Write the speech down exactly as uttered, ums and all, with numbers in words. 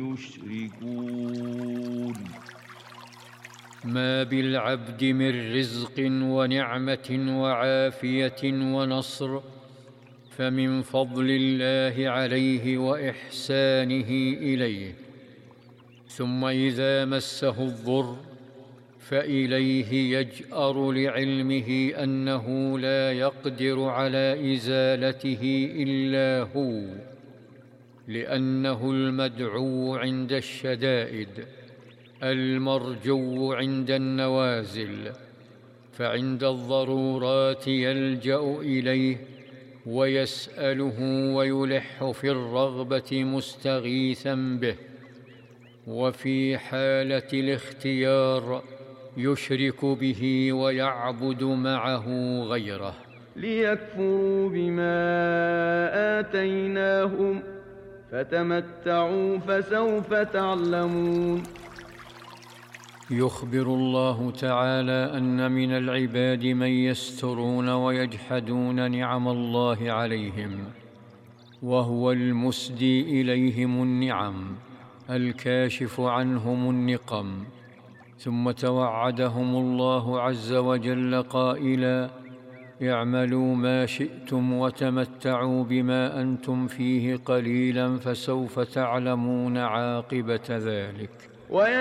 يشركون. ما بالعبد من رزق ونعمة وعافية ونصر فمن فضل الله عليه وإحسانه إليه، ثم إذا مسه الضر فإليه يجأر لعلمه أنه لا يقدر على إزالته إلا هو، لأنه المدعو عند الشدائد المرجو عند النوازل، فعند الضرورات يلجأ إليه ويسأله ويلح في الرغبة مستغيثا به، وفي حالة الاختيار يشرك به ويعبد معه غيره. ليكفروا بما آتيناهم فتمتعوا فسوف تعلمون. يخبر الله تعالى أن من العباد من يسترون ويجحدون نعم الله عليهم، وهو المسدي إليهم النعم الكاشف عنهم النقم، ثم توعدهم الله عز وجل قائلا: اعملوا ما شئتم وتمتعوا بما أنتم فيه قليلا فسوف تعلمون عاقبة ذلك.